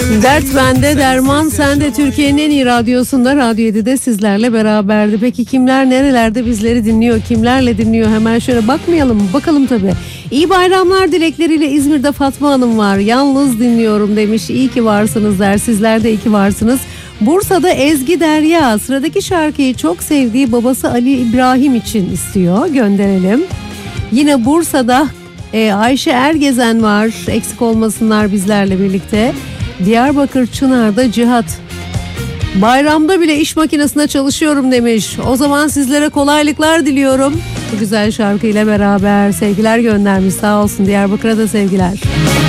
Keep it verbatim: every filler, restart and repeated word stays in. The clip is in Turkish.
Dert bende, derman sende. Türkiye'nin en iyi radyosunda, Radyo yedide sizlerle beraberdi. Peki kimler nerelerde bizleri dinliyor, kimlerle dinliyor? Hemen şöyle bakmayalım mı? Bakalım tabii. İyi bayramlar dilekleriyle İzmir'de Fatma Hanım var. Yalnız dinliyorum demiş. İyi ki varsınız der. Sizler de iyi ki varsınız. Bursa'da Ezgi Derya sıradaki şarkıyı çok sevdiği babası Ali İbrahim için istiyor. Gönderelim. Yine Bursa'da e, Ayşe Ergezen var. Eksik olmasınlar bizlerle birlikte. Diyarbakır Çınar'da Cihat. Bayramda bile iş makinesinde çalışıyorum demiş. O zaman sizlere kolaylıklar diliyorum. Bu güzel şarkıyla beraber sevgiler göndermiş. Sağ olsun, Diyarbakır'a da sevgiler.